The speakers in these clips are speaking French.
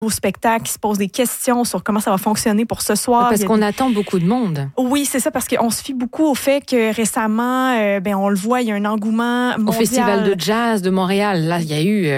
au spectacle, qui se posent des questions sur comment ça va fonctionner pour ce soir. Parce qu'on attend beaucoup de monde. Oui, c'est ça, parce qu'on se fie beaucoup au fait que récemment, on le voit, il y a un engouement mondial. Au Festival de jazz de Montréal, là, il y a eu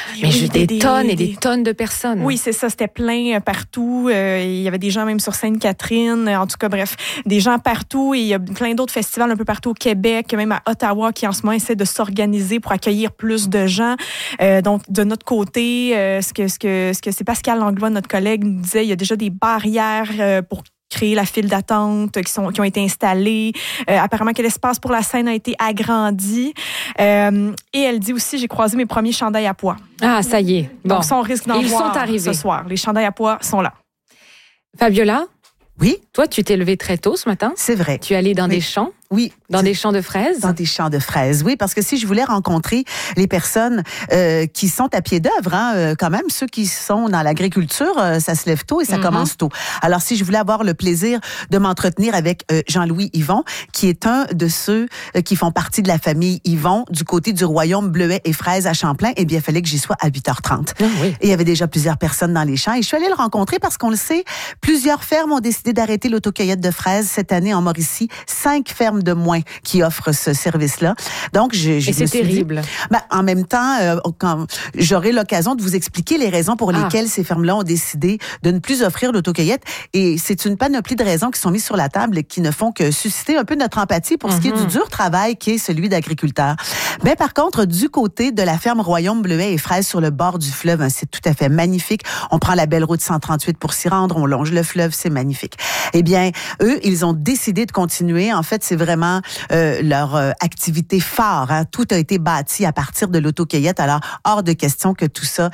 des tonnes et des tonnes de personnes. Oui, c'est ça, c'était plein partout. Il y avait des gens même sur Sainte-Catherine, en tout cas, bref, des gens partout. Et il y a plein d'autres festivals un peu partout au Québec, même à Ottawa, qui en ce moment essaient de s'organiser pour accueillir plus de gens. Donc, de notre côté, ce que c'est Pascal Langlois, notre collègue, nous disait, il y a déjà des barrières pour créer la file d'attente qui ont été installées. Apparemment que l'espace pour la scène a été agrandi. Et elle dit aussi, j'ai croisé mes premiers chandails à pois. Ah, ça y est. Bon. Donc, ça, on risque d'en voir sont arrivés ce soir. Les chandails à pois sont là. Fabiola? Oui? Toi, tu t'es levée très tôt ce matin. C'est vrai. Tu es allée dans des champs? Oui. Dans des champs de fraises? Dans des champs de fraises, oui, parce que si je voulais rencontrer les personnes qui sont à pied d'œuvre, quand même, ceux qui sont dans l'agriculture, ça se lève tôt et ça commence tôt. Alors, si je voulais avoir le plaisir de m'entretenir avec Jean-Louis Yvon, qui est un de ceux qui font partie de la famille Yvon, du côté du royaume Bleuet et Fraises à Champlain, eh bien, il fallait que j'y sois à 8h30. Ah, oui. Et il y avait déjà plusieurs personnes dans les champs. Et je suis allée le rencontrer parce qu'on le sait, plusieurs fermes ont décidé d'arrêter l'autocueillette de fraises cette année en Mauricie. 5 fermes de moins qui offrent ce service-là. Donc, et c'est terrible. En même temps, quand j'aurai l'occasion de vous expliquer les raisons pour lesquelles ces fermes-là ont décidé de ne plus offrir l'autocueillette. Et c'est une panoplie de raisons qui sont mises sur la table et qui ne font que susciter un peu notre empathie pour ce qui est du dur travail qui est celui d'agriculteur. Mais par contre, du côté de la ferme Royaume Bleuet et Fraises sur le bord du fleuve, c'est tout à fait magnifique. On prend la belle route 138 pour s'y rendre, on longe le fleuve, c'est magnifique. Eh bien, eux, ils ont décidé de continuer. En fait, c'est vraiment leur activité phare. Tout a été bâti à partir de l'autocueillette. Alors, hors de question que tout ça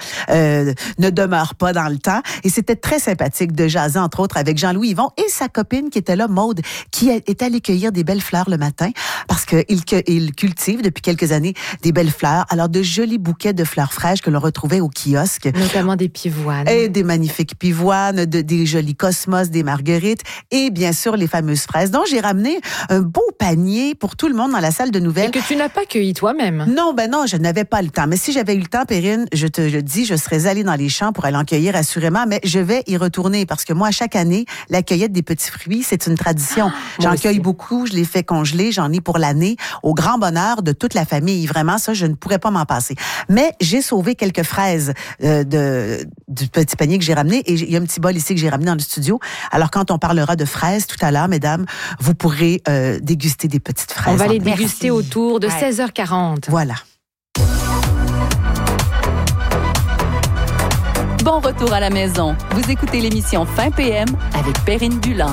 ne demeure pas dans le temps. Et c'était très sympathique de jaser, entre autres, avec Jean-Louis Yvon et sa copine qui était là, Maude, qui est allée cueillir des belles fleurs le matin parce qu'il cultive depuis quelques années des belles fleurs. Alors, de jolis bouquets de fleurs fraîches que l'on retrouvait au kiosque. Notamment des pivoines. Et des magnifiques pivoines, des jolis cosmos, des marguerites et bien sûr les fameuses fraises. Donc, j'ai ramené un beau panier pour tout le monde dans la salle de nouvelles. Et que tu n'as pas cueilli toi-même. Non, je n'avais pas le temps. Mais si j'avais eu le temps, Perrine, je te le dis, je serais allée dans les champs pour aller en cueillir assurément, mais je vais y retourner parce que moi, chaque année, la cueillette des petits fruits, c'est une tradition. J'en cueille beaucoup, je les fais congeler, j'en ai pour l'année, au grand bonheur de toute la famille. Vraiment, ça, je ne pourrais pas m'en passer. Mais j'ai sauvé quelques fraises du petit panier que j'ai ramené et il y a un petit bol ici que j'ai ramené dans le studio. Alors, quand on parlera de fraises tout à l'heure, mesdames, vous pourrez déguster des petites fraises. On va les déguster autour de 16h40. Voilà. Bon retour à la maison. Vous écoutez l'émission Fin PM avec Perrine Dulin.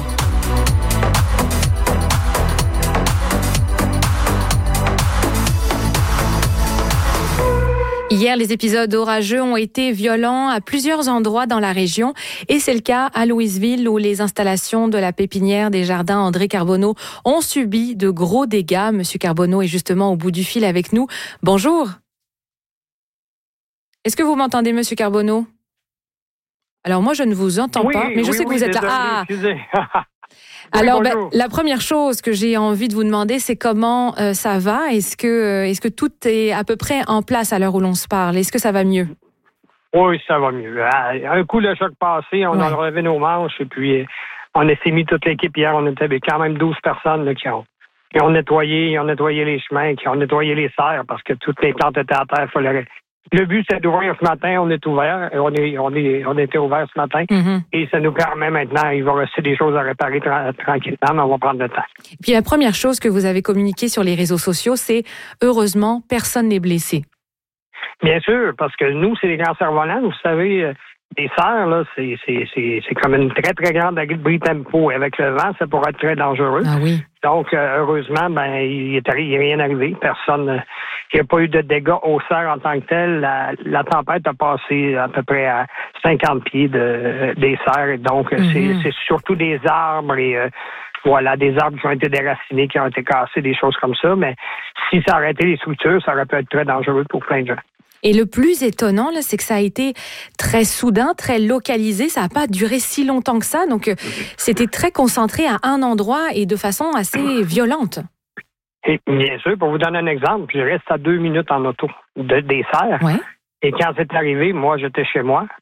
Hier, les épisodes orageux ont été violents à plusieurs endroits dans la région et c'est le cas à Louisville où les installations de la pépinière des jardins André Carbonneau ont subi de gros dégâts. Monsieur Carbonneau est justement au bout du fil avec nous. Bonjour. Est-ce que vous m'entendez, Monsieur Carbonneau? Alors moi, je ne vous entends pas, mais je sais que vous êtes là. Excusez. Alors, la première chose que j'ai envie de vous demander, c'est comment ça va? Est-ce que tout est à peu près en place à l'heure où l'on se parle? Est-ce que ça va mieux? Oui, ça va mieux. Un coup, le choc passé, on a relevé nos manches et puis on s'est mis toute l'équipe hier. On était quand même 12 personnes là, qui ont nettoyé les chemins, qui ont nettoyé les serres parce que toutes les plantes étaient à terre. Le but, c'est d'ouvrir ce matin. On est ouvert. On était ouvert ce matin. Et ça nous permet maintenant, il va rester des choses à réparer tranquillement, mais on va prendre le temps. Puis la première chose que vous avez communiquée sur les réseaux sociaux, c'est heureusement, personne n'est blessé. Bien sûr, parce que nous, c'est des cancers volants. Vous savez, les serres, là, c'est comme une très, très grande abri tempo. Avec le vent, ça pourrait être très dangereux. Ah oui. Donc, heureusement, il n'est rien arrivé. Personne, il n'y a pas eu de dégâts aux serres en tant que tel. La tempête a passé à peu près à 50 pieds des serres. Et donc, c'est surtout des arbres et des arbres qui ont été déracinés, qui ont été cassés, des choses comme ça. Mais si ça aurait été les structures, ça aurait pu être très dangereux pour plein de gens. Et le plus étonnant, là, c'est que ça a été très soudain, très localisé. Ça n'a pas duré si longtemps que ça. Donc, c'était très concentré à un endroit et de façon assez violente. Et bien sûr, pour vous donner un exemple, je reste à 2 minutes en auto des serres. Ouais. Et quand c'est arrivé, moi, j'étais chez moi.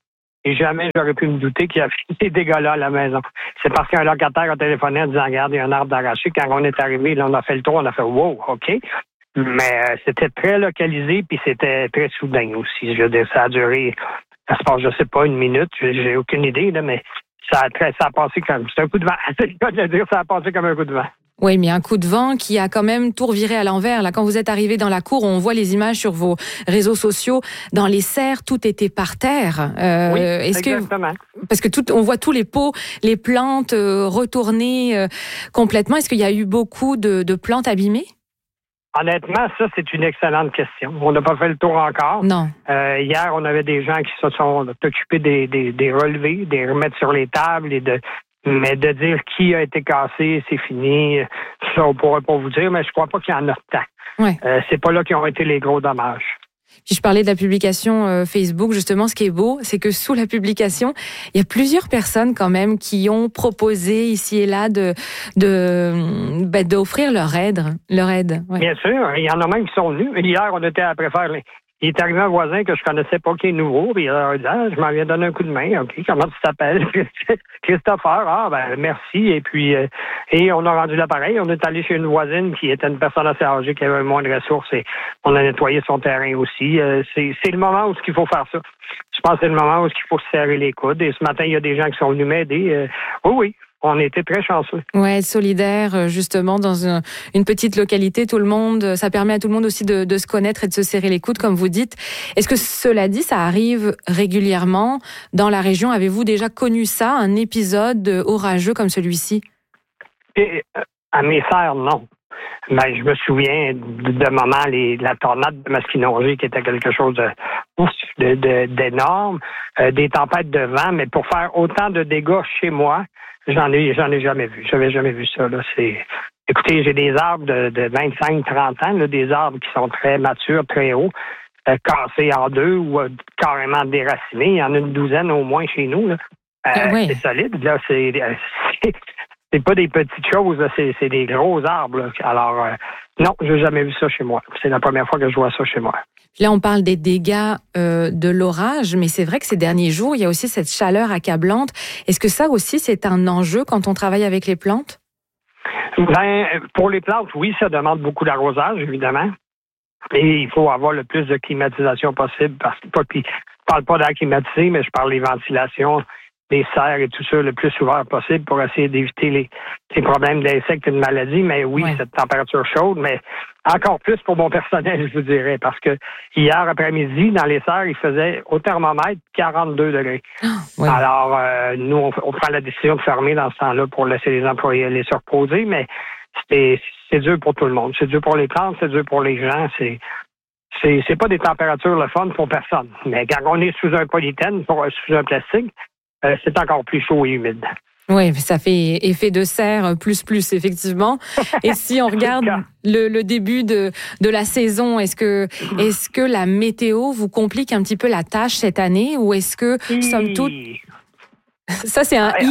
Et jamais j'aurais pu me douter qu'il y avait ces dégâts-là à la maison. C'est parce qu'un locataire a téléphoné en disant, regarde, il y a un arbre d'arraché. Quand on est arrivé, là, on a fait le tour, on a fait, wow, OK. Mais c'était très localisé, puis c'était très soudain aussi. Je veux dire, ça a duré, ça se passe, je sais pas, une minute, j'ai aucune idée, là, mais ça a passé comme, c'est un coup de vent. C'est le cas de le dire, ça a passé comme un coup de vent. Oui, mais un coup de vent qui a quand même tout reviré à l'envers. Là, quand vous êtes arrivé dans la cour, on voit les images sur vos réseaux sociaux. Dans les serres, tout était par terre. Oui, exactement. Parce que on voit tous les pots, les plantes retournées complètement. Est-ce qu'il y a eu beaucoup de plantes abîmées? Honnêtement, ça, c'est une excellente question. On n'a pas fait le tour encore. Non. Hier, on avait des gens qui se sont occupés des relevés, des remettre sur les tables mais de dire qui a été cassé, c'est fini. Ça, on pourrait pas vous dire, mais je crois pas qu'il y en a tant. Ouais. C'est pas là qui ont été les gros dommages. Puis je parlais de la publication Facebook, justement, ce qui est beau, c'est que sous la publication, il y a plusieurs personnes quand même qui ont proposé ici et là d'offrir leur aide. Ouais. Bien sûr, il y en a même qui sont venus. Hier, on était après faire... Il est arrivé un voisin que je connaissais pas, qui est nouveau, puis il a dit, je m'en viens donner un coup de main. OK, comment tu t'appelles? Christopher, merci. Et puis, et on a rendu l'appareil. On est allé chez une voisine qui était une personne assez âgée, qui avait moins de ressources, et on a nettoyé son terrain aussi. C'est le moment où il faut faire ça. Je pense que c'est le moment où il faut se serrer les coudes. Et ce matin, il y a des gens qui sont venus m'aider. Oui. On était très chanceux. Ouais, être solidaire, justement, dans une petite localité, tout le monde, ça permet à tout le monde aussi de se connaître et de se serrer les coudes, comme vous dites. Est-ce que cela dit, ça arrive régulièrement dans la région? Avez-vous déjà connu ça, un épisode orageux comme celui-ci? Et, à mes serres, non. Ben, je me souviens de moments, la tornade de Masquinongé qui était quelque chose d'énorme, des tempêtes de vent, mais pour faire autant de dégâts chez moi, j'en ai jamais vu. J'avais jamais vu ça, là. Écoutez, j'ai des arbres de 25-30 ans, là, des arbres qui sont très matures, très hauts, cassés en deux ou carrément déracinés. Il y en a une douzaine au moins chez nous, là. Oui. C'est solide, là. C'est pas des petites choses, là. C'est des gros arbres, là. Alors, non, j'ai jamais vu ça chez moi. C'est la première fois que je vois ça chez moi. Là, on parle des dégâts de l'orage, mais c'est vrai que ces derniers jours, il y a aussi cette chaleur accablante. Est-ce que ça aussi, c'est un enjeu quand on travaille avec les plantes? Ben, pour les plantes, oui, ça demande beaucoup d'arrosage, évidemment. Et il faut avoir le plus de climatisation possible. Je parle pas d'acclimatiser, mais je parle des ventilations, des serres et tout ça le plus ouvert possible pour essayer d'éviter les problèmes d'insectes et de maladies. Mais oui, cette température chaude, mais encore plus pour mon personnel, je vous dirais, parce que hier après-midi, dans les serres, il faisait au thermomètre 42 degrés. Oui. Alors, nous, on prend la décision de fermer dans ce temps-là pour laisser les employés les se reposer, mais c'est dur pour tout le monde. C'est dur pour les plantes, c'est dur pour les gens, c'est pas des températures le fun pour personne. Mais quand on est sous un polythène, sous un plastique, c'est encore plus chaud et humide. Oui, ça fait effet de serre plus, effectivement. Et si on regarde le début de la saison, est-ce que la météo vous complique un petit peu la tâche cette année ou est-ce que, somme toute, ça c'est un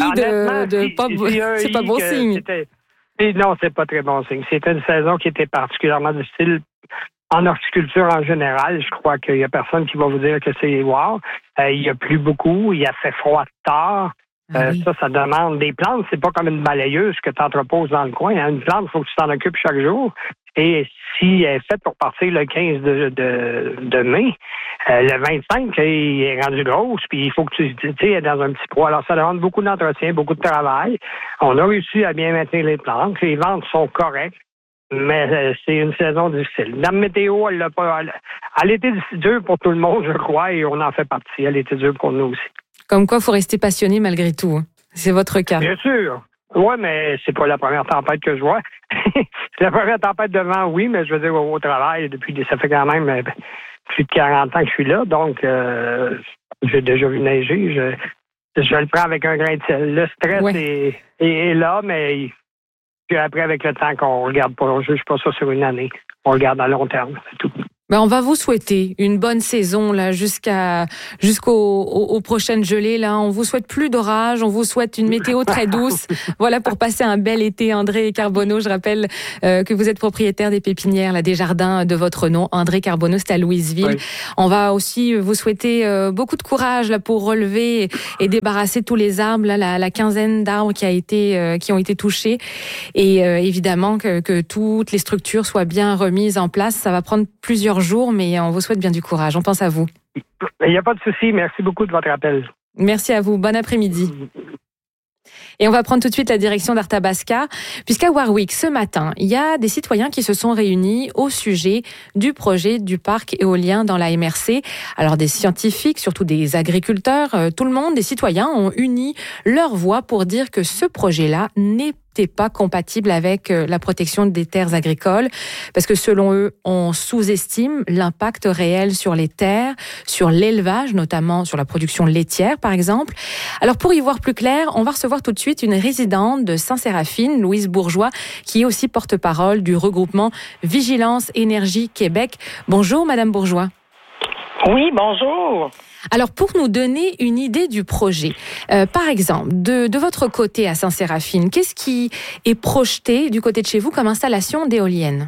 c'est pas bon signe. Non, c'est pas très bon signe. C'était une saison qui était particulièrement difficile en horticulture en général. Je crois qu'il y a personne qui va vous dire que c'est wow. Il y a plu beaucoup, il a fait froid tard. Oui. Ça demande des plantes. C'est pas comme une balayeuse que tu entreposes dans le coin. Une plante, il faut que tu t'en occupes chaque jour. Et si elle est faite pour partir le 15 de mai, le 25, il est rendu grosse, puis il faut que tu es dans un petit poids. Alors, ça demande beaucoup d'entretien, beaucoup de travail. On a réussi à bien maintenir les plantes. Les ventes sont correctes, mais c'est une saison difficile. La météo, elle était dure pour tout le monde, je crois, et on en fait partie. Elle était dure pour nous aussi. Comme quoi, il faut rester passionné malgré tout. C'est votre cas. Bien sûr. Oui, mais c'est pas la première tempête que je vois. La première tempête de vent, oui, mais je veux dire, au travail, ça fait quand même plus de 40 ans que je suis là, donc j'ai déjà vu neiger. Je le prends avec un grain de sel. Le stress est là, mais puis après, avec le temps, qu'on regarde pas, on juge pas ça sur une année. On regarde à long terme, c'est tout. On va vous souhaiter une bonne saison là jusqu'aux prochaines gelées. Là, on vous souhaite plus d'orage, on vous souhaite une météo très douce. Voilà pour passer un bel été. André Carbonneau, je rappelle que vous êtes propriétaire des pépinières, là, des jardins de votre nom. André Carbonneau, c'est à Louisville. Oui. On va aussi vous souhaiter beaucoup de courage là pour relever et débarrasser tous les arbres, là, la quinzaine d'arbres qui ont été touchés. Et évidemment que toutes les structures soient bien remises en place. Ça va prendre plusieurs jours, mais on vous souhaite bien du courage. On pense à vous. Il n'y a pas de souci. Merci beaucoup de votre appel. Merci à vous. Bon après-midi. Et on va prendre tout de suite la direction d'Arthabasca, puisqu'à Warwick, ce matin, il y a des citoyens qui se sont réunis au sujet du projet du parc éolien dans la MRC. Alors des scientifiques, surtout des agriculteurs, tout le monde, des citoyens ont uni leur voix pour dire que ce projet-là n'était pas compatible avec la protection des terres agricoles, parce que selon eux, on sous-estime l'impact réel sur les terres, sur l'élevage, notamment sur la production laitière, par exemple. Alors pour y voir plus clair, on va recevoir tout de suite une résidente de Sainte-Séraphine, Louise Bourgeois, qui est aussi porte-parole du regroupement Vigilance Énergie Québec. Bonjour, Madame Bourgeois. Oui, bonjour. Alors, pour nous donner une idée du projet, par exemple, de votre côté à Sainte-Séraphine, qu'est-ce qui est projeté du côté de chez vous comme installation d'éoliennes?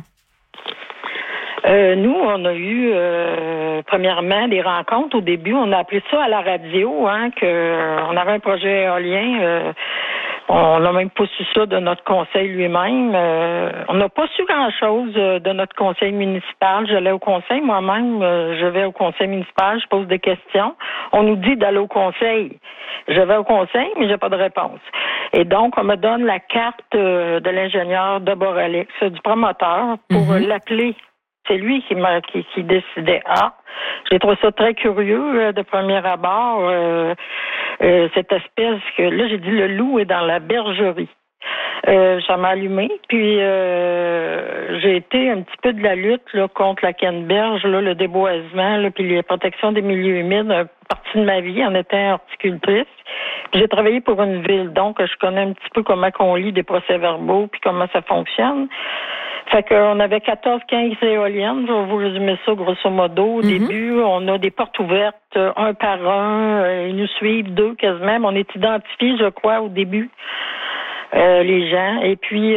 Nous, on a eu premièrement des rencontres. Au début, on a appelé ça à la radio, qu'on avait un projet éolien. On n'a même pas su ça de notre conseil lui-même. On n'a pas su grand-chose de notre conseil municipal. J'allais au conseil moi-même. Je vais au conseil municipal, je pose des questions. On nous dit d'aller au conseil. Je vais au conseil, mais j'ai pas de réponse. Et donc, on me donne la carte de l'ingénieur de Boralix, du promoteur, pour l'appeler. C'est lui qui décidait. J'ai trouvé ça très curieux de premier abord, cette espèce que, là, j'ai dit le loup est dans la bergerie. Ça m'a allumé, puis j'ai été un petit peu de la lutte là, contre la canneberge, là, le déboisement, là, puis la protection des milieux humides, une partie de ma vie en étant horticultrice. Puis j'ai travaillé pour une ville, donc je connais un petit peu comment on lit des procès-verbaux, puis comment ça fonctionne. Fait qu'on avait 14-15 éoliennes, je vais vous résumer ça grosso modo. Au début, on a des portes ouvertes, un par un, ils nous suivent, deux quasiment, mais on est identifiés, je crois, au début, les gens. Et puis,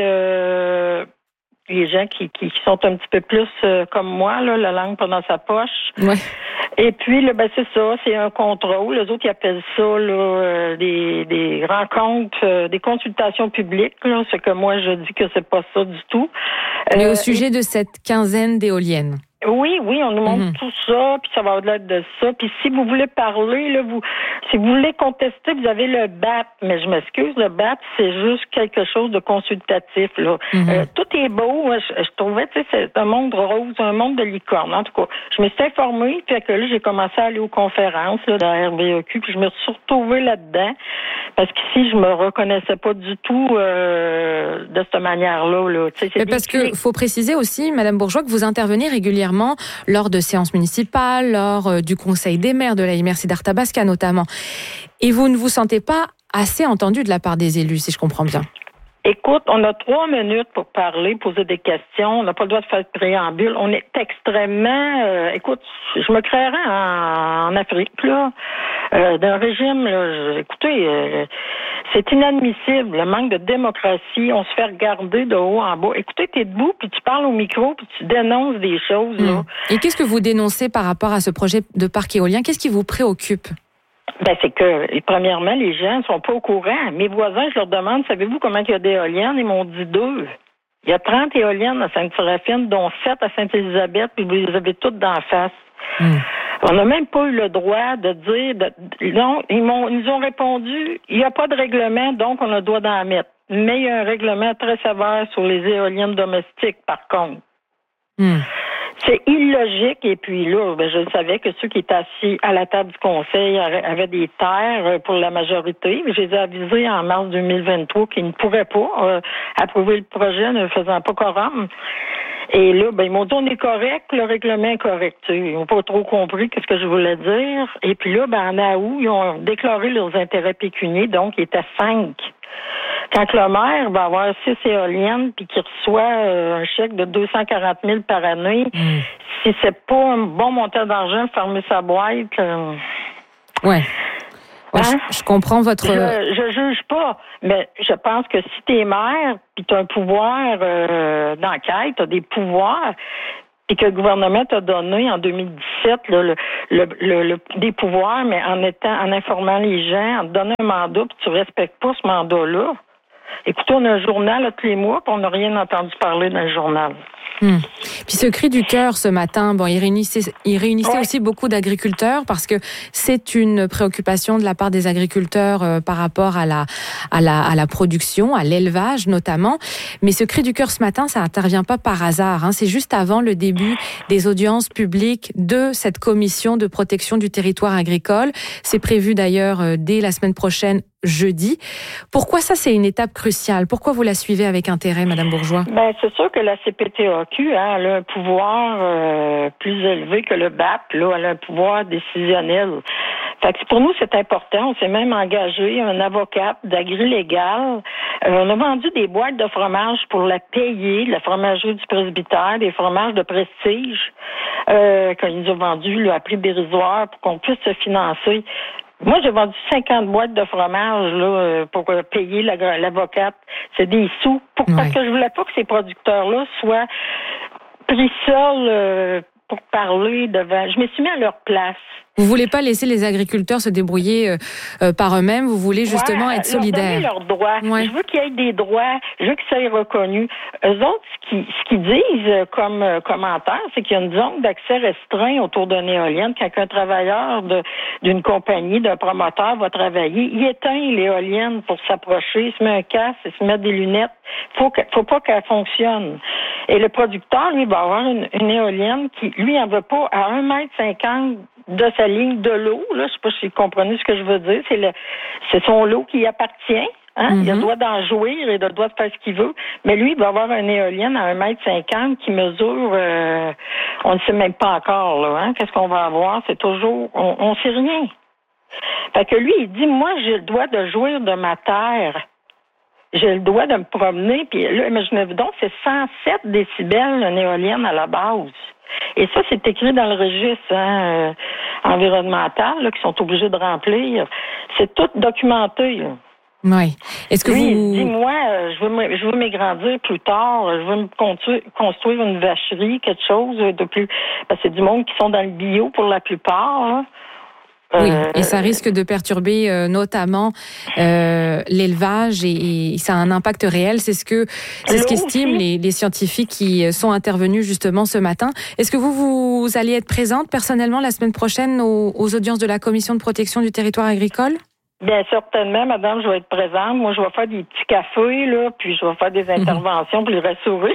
les gens qui sont un petit peu plus comme moi, là, la langue pas dans sa poche. Ouais. Et puis, là, c'est ça, c'est un contrôle. Les autres, ils appellent ça là, des rencontres, des consultations publiques. Là, ce que moi, je dis que c'est pas ça du tout. Mais au sujet de cette quinzaine d'éoliennes. Oui, on nous montre tout ça, puis ça va au-delà de ça. Puis si vous voulez parler, là, si vous voulez contester, vous avez le BAP. Mais je m'excuse, le BAP, c'est juste quelque chose de consultatif, là. Tout est beau. Je trouvais, tu sais, c'est un monde rose, un monde de licorne. En tout cas, je me suis informée, puis que là, j'ai commencé à aller aux conférences là, de la RVEQ, puis je me suis retrouvée là-dedans. Parce qu'ici, je me reconnaissais pas du tout de cette manière-là. Là. Parce que faut préciser aussi, Madame Bourgeois, que vous intervenez régulièrement lors de séances municipales, lors du conseil des maires de la MRC d'Arthabasca notamment. Et vous ne vous sentez pas assez entendu de la part des élus, si je comprends bien. Écoute, on a 3 minutes pour parler, poser des questions. On n'a pas le droit de faire de préambule. On est extrêmement... écoute, je me créerais en Afrique, là, d'un régime, là. Écoutez, c'est inadmissible, le manque de démocratie. On se fait regarder de haut en bas. Écoutez, t'es debout, puis tu parles au micro, puis tu dénonces des choses, là. Et qu'est-ce que vous dénoncez par rapport à ce projet de parc éolien? Qu'est-ce qui vous préoccupe? C'est que, premièrement, les gens ne sont pas au courant. Mes voisins, je leur demande, savez-vous comment il y a d'éoliennes? Ils m'ont dit 2. Il y a 30 éoliennes à Sainte-Séraphine, dont 7 à Sainte-Élisabeth, puis vous les avez toutes d'en face. On n'a même pas eu le droit de dire... non, ils nous ont répondu, il n'y a pas de règlement, donc on a le droit d'en mettre. Mais il y a un règlement très sévère sur les éoliennes domestiques, par contre. C'est illogique. Et puis là, je savais que ceux qui étaient assis à la table du conseil avaient des terres pour la majorité. Je les ai avisés en mars 2023 qu'ils ne pourraient pas approuver le projet ne faisant pas quorum. Et là, ils m'ont dit on est correct, le règlement est correct. Ils n'ont pas trop compris ce que je voulais dire. Et puis là, en août, ils ont déclaré leurs intérêts pécuniaires, donc ils étaient 5. Quand le maire va avoir 6 éoliennes puis qu'il reçoit un chèque de 240 000 par année, si c'est pas un bon montant d'argent, fermer sa boîte. Ouais. Hein? Je comprends votre... Je juge pas, mais je pense que si t'es maire puis t'as un pouvoir d'enquête, t'as des pouvoirs, et que le gouvernement t'a donné en 2017 des pouvoirs, mais en informant les gens, en te donnant un mandat, puis tu respectes pas ce mandat-là. Écoutez, on a un journal là, tous les mois, puis on n'a rien entendu parler dans le journal. Puis ce cri du cœur ce matin, il réunissait aussi beaucoup d'agriculteurs parce que c'est une préoccupation de la part des agriculteurs par rapport à la production, à l'élevage notamment. Mais ce cri du cœur ce matin, ça n'intervient pas par hasard. C'est juste avant le début des audiences publiques de cette commission de protection du territoire agricole. C'est prévu d'ailleurs dès la semaine prochaine, jeudi. Pourquoi ça, c'est une étape cruciale? Pourquoi vous la suivez avec intérêt, Madame Bourgeois? C'est sûr que la CPTAQ, elle a un pouvoir plus élevé que le BAP. Là, elle a un pouvoir décisionnel. Fait que pour nous, c'est important. On s'est même engagé un avocat d'agri-légal. On a vendu des boîtes de fromage pour la payer, la fromagerie du presbytère, des fromages de prestige qu'ils nous ont vendus à prix dérisoire pour qu'on puisse se financer. Moi, j'ai vendu 50 boîtes de fromage là pour payer l'avocate. C'est des sous. Parce que je voulais pas que ces producteurs-là soient pris seuls pour parler devant. Je me suis mis à leur place. Vous voulez pas laisser les agriculteurs se débrouiller par eux-mêmes, vous voulez justement être solidaires. Leur donner leurs droits. Je veux qu'il y ait des droits, je veux que ça soit reconnu. Eux autres, ce qu'ils disent comme commentaire, c'est qu'il y a une zone d'accès restreint autour d'une éolienne. Quand un travailleur d'une compagnie, d'un promoteur va travailler, il éteint l'éolienne pour s'approcher, il se met un casque, il se met des lunettes. Faut pas qu'elle fonctionne. Et le producteur, lui, va avoir une éolienne qui, lui, en veut pas à 1,50 m de sa ligne de l'eau. Là, je sais pas si vous comprenez ce que je veux dire. C'est son lot qui y appartient. Il a le droit d'en jouir et il a le droit de faire ce qu'il veut. Mais lui, il va avoir une éolienne à 1,50 m qui mesure, on ne sait même pas encore, là, qu'est-ce qu'on va avoir? C'est toujours, on sait rien. Fait que lui, il dit, moi, j'ai le droit de jouir de ma terre. J'ai le droit de me promener. Puis là, imaginez-vous donc, c'est 107 décibels, une éolienne à la base. Et ça, c'est écrit dans le registre environnemental qu'ils sont obligés de remplir. C'est tout documenté. Là. Oui. Est-ce que lui, vous... il dit, moi, je veux m'agrandir plus tard. Je veux me construire une vacherie, quelque chose de plus... Parce que c'est du monde qui sont dans le bio pour la plupart. Là. Oui, et ça risque de perturber notamment l'élevage et ça a un impact réel. C'est ce qu'estiment les scientifiques qui sont intervenus justement ce matin. Est-ce que vous allez être présente personnellement la semaine prochaine aux audiences de la Commission de protection du territoire agricole? Bien certainement, madame, je vais être présente. Moi, je vais faire des petits cafés, là, puis je vais faire des interventions pour les rassurer.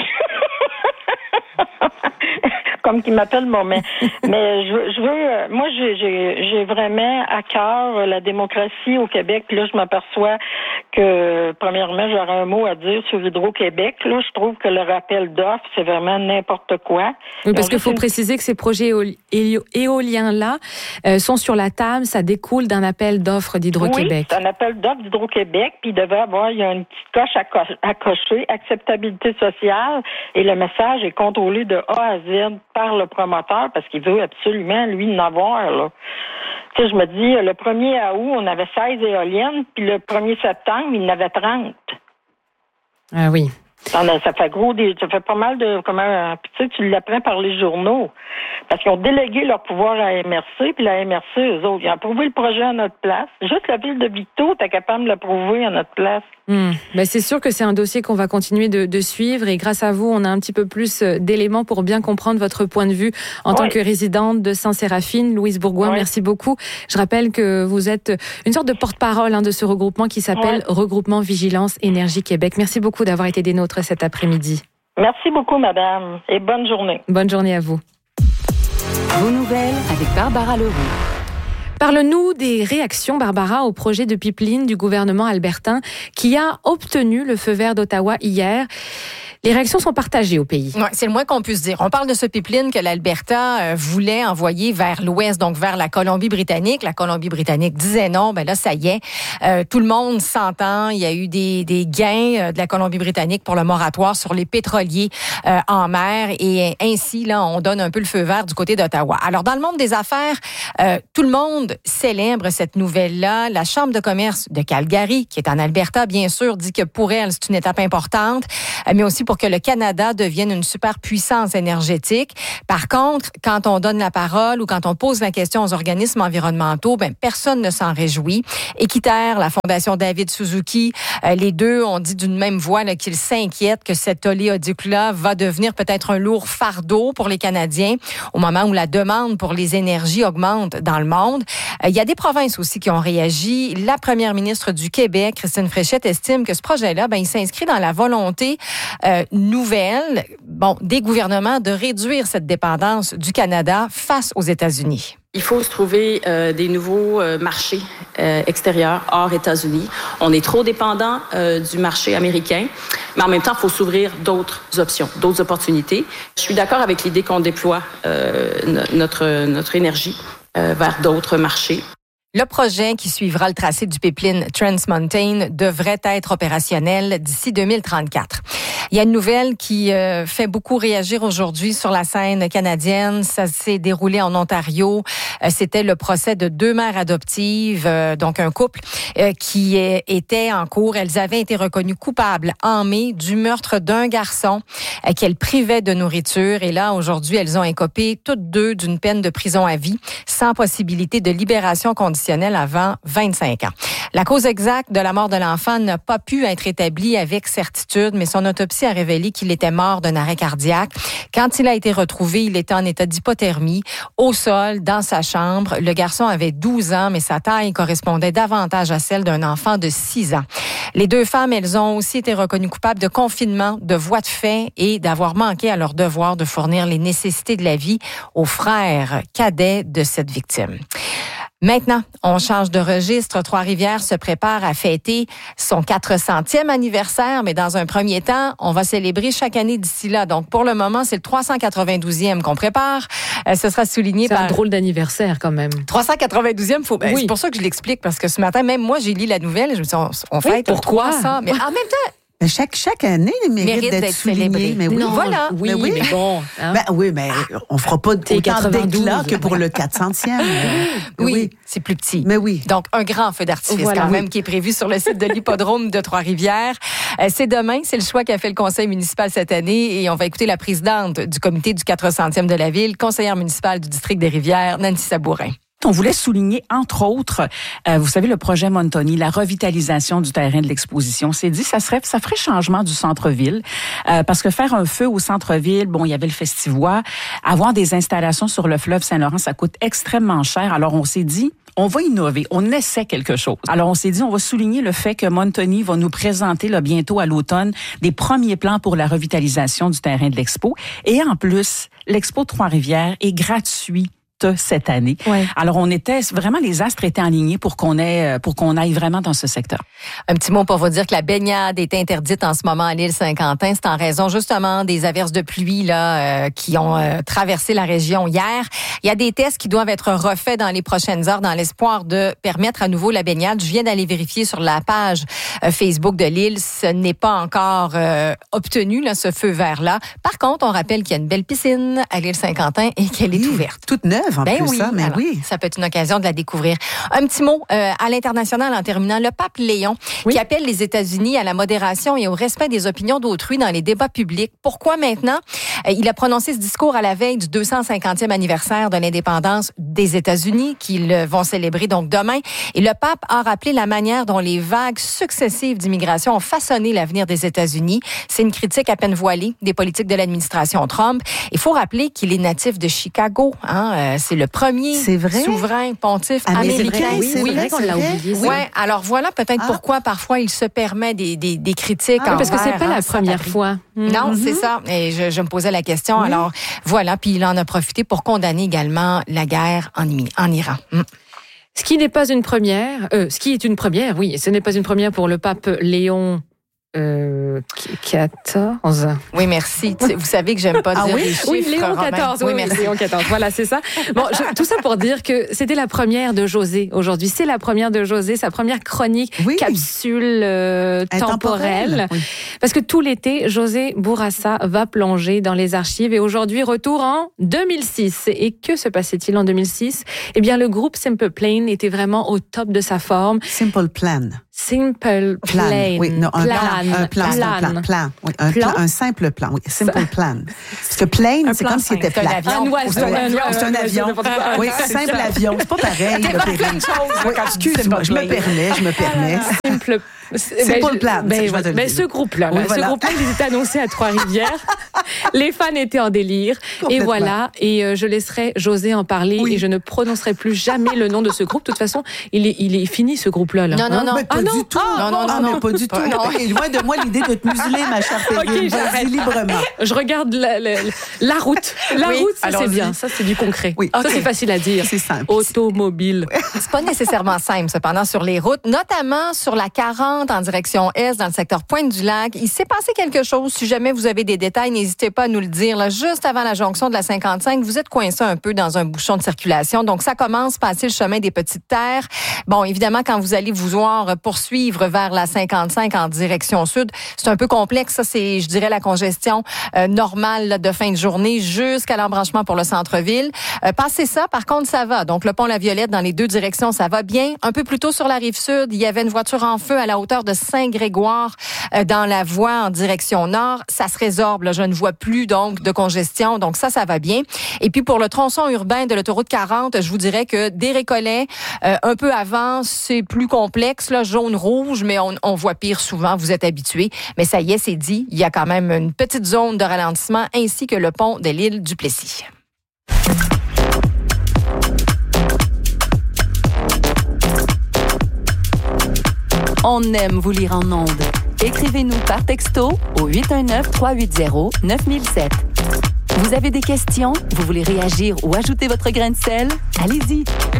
Comme qu'il m'appelle mon mais je veux moi j'ai vraiment à cœur la démocratie au Québec. Puis là, je m'aperçois que premièrement, j'aurais un mot à dire sur Hydro-Québec. Là, je trouve que le rappel d'offres, c'est vraiment n'importe quoi. Oui, parce qu'il faut préciser que ces projets éoliens-là sont sur la table, ça découle d'un appel d'offres d'Hydro-Québec. Oui, c'est un appel d'offres d'Hydro-Québec, puis il y a une petite coche à cocher, acceptabilité sociale, et le message est contrôlé de A à Z par le promoteur parce qu'il veut absolument, lui, en avoir, là. Tu sais, je me dis, le 1er août, on avait 16 éoliennes, puis le 1er septembre, il y en avait 30. Ah oui. Ça fait pas mal de... Puis tu l'apprends par les journaux. Parce qu'ils ont délégué leur pouvoir à la MRC, puis la MRC, eux autres, ils ont approuvé le projet à notre place. Juste la ville de Victo, t'es capable de l'approuver à notre place. Ben c'est sûr que c'est un dossier qu'on va continuer de suivre et grâce à vous, on a un petit peu plus d'éléments pour bien comprendre votre point de vue en tant que résidente de Saint-Séraphine. Louise Bourgoin, merci beaucoup. Je rappelle que vous êtes une sorte de porte-parole de ce regroupement qui s'appelle Regroupement Vigilance Énergie Québec. Merci beaucoup d'avoir été des nôtres cet après-midi. Merci beaucoup, madame, et bonne journée. Bonne journée à vous. Vos nouvelles avec Barbara Leroux. Parle-nous des réactions, Barbara, au projet de pipeline du gouvernement albertain qui a obtenu le feu vert d'Ottawa hier. Les réactions sont partagées au pays. Ouais, c'est le moins qu'on puisse dire. On parle de ce pipeline que l'Alberta voulait envoyer vers l'ouest, donc vers la Colombie-Britannique. La Colombie-Britannique disait non. Ben là, ça y est. Tout le monde s'entend. Il y a eu des gains de la Colombie-Britannique pour le moratoire sur les pétroliers en mer. Et ainsi, là, on donne un peu le feu vert du côté d'Ottawa. Alors, dans le monde des affaires, tout le monde célèbre cette nouvelle-là. La Chambre de commerce de Calgary, qui est en Alberta, bien sûr, dit que pour elle, c'est une étape importante, mais aussi pour que le Canada devienne une superpuissance énergétique. Par contre, quand on donne la parole ou quand on pose la question aux organismes environnementaux, ben personne ne s'en réjouit. Équiterre, la Fondation David Suzuki, les deux ont dit d'une même voix là, qu'ils s'inquiètent que cet oléoduc-là va devenir peut-être un lourd fardeau pour les Canadiens au moment où la demande pour les énergies augmente dans le monde. Il y a des provinces aussi qui ont réagi. La première ministre du Québec, Christine Fréchette, estime que ce projet-là, ben, il s'inscrit dans la volonté nouvelle, des gouvernements de réduire cette dépendance du Canada face aux États-Unis. Il faut se trouver des nouveaux marchés extérieurs hors États-Unis. On est trop dépendant du marché américain, mais en même temps, il faut s'ouvrir d'autres options, d'autres opportunités. Je suis d'accord avec l'idée qu'on déploie notre énergie vers d'autres marchés. Le projet qui suivra le tracé du pipeline Trans Mountain devrait être opérationnel d'ici 2034. Il y a une nouvelle qui fait beaucoup réagir aujourd'hui sur la scène canadienne. Ça s'est déroulé en Ontario. C'était le procès de deux mères adoptives, donc un couple qui était en cours. Elles avaient été reconnues coupables en mai du meurtre d'un garçon qu'elles privaient de nourriture. Et là, aujourd'hui, elles ont écopé toutes deux d'une peine de prison à vie sans possibilité de libération conditionnelle avant 25 ans. La cause exacte de la mort de l'enfant n'a pas pu être établie avec certitude, mais son autopsie a révélé qu'il était mort d'un arrêt cardiaque. Quand il a été retrouvé, il était en état d'hypothermie, au sol, dans sa chambre. Le garçon avait 12 ans, mais sa taille correspondait davantage à celle d'un enfant de 6 ans. Les deux femmes, elles ont aussi été reconnues coupables de confinement, de voies de fait et d'avoir manqué à leur devoir de fournir les nécessités de la vie aux frères cadets de cette victime. Maintenant, on change de registre. Trois-Rivières se prépare à fêter son 400e anniversaire, mais dans un premier temps, on va célébrer chaque année d'ici là. Donc, pour le moment, c'est le 392e qu'on prépare. Ce sera souligné par... C'est un drôle d'anniversaire, quand même. 392e, Oui. C'est pour ça que je l'explique, parce que ce matin, même moi, j'ai lu la nouvelle, je me suis dit, on fête pourquoi? 300. Mais en même temps... Mais chaque année, il mérite d'être souligné. Mais oui, non, voilà. Oui, mais bon. Hein? Oui, mais on fera pas autant d'éclat que pour le 400e. Oui, c'est plus petit. Mais oui. Donc, un grand feu d'artifice quand même qui est prévu sur le site de l'hippodrome de Trois-Rivières. C'est demain, c'est le choix qu'a fait le conseil municipal cette année et on va écouter la présidente du comité du 400e de la ville, conseillère municipale du district des Rivières, Nancy Sabourin. On voulait souligner, entre autres, vous savez, le projet Montoni, la revitalisation du terrain de l'exposition. On s'est dit, ça ferait changement du centre-ville, parce que faire un feu au centre-ville, il y avait le Festivois, avoir des installations sur le fleuve Saint-Laurent, ça coûte extrêmement cher. Alors, on s'est dit, on va innover, on essaie quelque chose. Alors, on s'est dit, on va souligner le fait que Montoni va nous présenter là, bientôt à l'automne des premiers plans pour la revitalisation du terrain de l'expo. Et en plus, l'expo Trois-Rivières est gratuit cette année. Ouais. Alors, les astres étaient alignés pour qu'on aille vraiment dans ce secteur. Un petit mot pour vous dire que la baignade est interdite en ce moment à l'île Saint-Quentin. C'est en raison justement des averses de pluie qui ont traversé la région hier. Il y a des tests qui doivent être refaits dans les prochaines heures dans l'espoir de permettre à nouveau la baignade. Je viens d'aller vérifier sur la page Facebook de l'île. Ce n'est pas encore obtenu, ce feu vert-là. Par contre, on rappelle qu'il y a une belle piscine à l'île Saint-Quentin et qu'elle est ouverte. Toute neuve. Ça peut être une occasion de la découvrir. Un petit mot à l'international en terminant. Le pape Léon qui appelle les États-Unis à la modération et au respect des opinions d'autrui dans les débats publics. Pourquoi maintenant? Il a prononcé ce discours à la veille du 250e anniversaire de l'indépendance des États-Unis qu'ils vont célébrer donc demain. Et le pape a rappelé la manière dont les vagues successives d'immigration ont façonné l'avenir des États-Unis. C'est une critique à peine voilée des politiques de l'administration Trump. Il faut rappeler qu'il est natif de Chicago. C'est le premier souverain pontife américain. C'est vrai qu'on l'a oublié. Oui, alors voilà peut-être pourquoi parfois il se permet des critiques. Parce que c'est pas la première fois. Non, c'est ça. Et je me posais la question. Oui. Alors voilà, puis il en a profité pour condamner également la guerre en Iran. Ce qui n'est pas une première, ce qui est une première, oui, ce n'est pas une première pour le pape Léon 14. Oui, merci. Vous savez que j'aime pas dire les chiffres. Oui, Léon 14. Oui, merci. Léon 14. Voilà, c'est ça. Bon, tout ça pour dire que c'était la première de José aujourd'hui. C'est la première de José, sa première chronique capsule temporelle. Oui. Parce que tout l'été, José Bourassa va plonger dans les archives et aujourd'hui, retour en 2006. Et que se passait-il en 2006? Eh bien, le groupe Simple Plan était vraiment au top de sa forme. Simple Plan. Simple Plan. Oui, non, un plan. Un simple plan. Oui, Simple Plan. Parce que plane, c'est comme s'il était plat. C'est un avion. Oui, simple avion. C'est pas pareil. Excuse-moi, je me permets. Simple Plan. Ce groupe-là, il était annoncé à Trois-Rivières. Les fans étaient en délire. Et voilà. Et je laisserai José en parler et je ne prononcerai plus jamais le nom de ce groupe. De toute façon, il est fini, ce groupe-là. Non. Pas du tout. Non, pas du tout. Et loin de moi l'idée de te museler, ma chère Peggy. Vas-y librement. Je regarde la route. Route, ça c'est bien. Ça, c'est du concret. Oui. Ça, c'est facile à dire. C'est simple. Automobile. C'est pas nécessairement simple, cependant, sur les routes, notamment sur la 40 en direction Est, dans le secteur Pointe-du-Lac. Il s'est passé quelque chose. Si jamais vous avez des détails, n'hésitez pas à nous le dire. Là, juste avant la jonction de la 55, vous êtes coincé un peu dans un bouchon de circulation. Donc, ça commence passer le chemin des Petites Terres. Bon, évidemment, quand vous allez vous voir poursuivre vers la 55 en direction sud, c'est un peu complexe. Ça, c'est, je dirais, la congestion normale là, de fin de journée jusqu'à l'embranchement pour le centre-ville. Passez ça, par contre, ça va. Donc, le pont La Violette, dans les deux directions, ça va bien. Un peu plus tôt sur la rive sud, il y avait une voiture en feu à la hauteur de Saint-Grégoire dans la voie en direction nord. Ça se résorbe. Là, je ne vois plus donc de congestion. Donc, ça va bien. Et puis, pour le tronçon urbain de l'autoroute 40, je vous dirais que des Récollets, un peu avant, c'est plus complexe, là, jaune-rouge, mais on voit pire souvent. Vous êtes habitués. Mais ça y est, c'est dit. Il y a quand même une petite zone de ralentissement ainsi que le pont de l'île du Plessis. On aime vous lire en ondes. Écrivez-nous par texto au 819-380-9007. Vous avez des questions? Vous voulez réagir ou ajouter votre grain de sel? Allez-y!